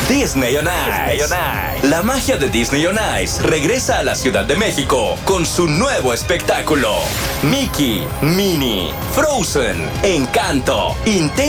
Disney on Ice. La magia de Disney on Ice regresa a la Ciudad de México con su nuevo espectáculo. Mickey, Minnie, Frozen, Encanto,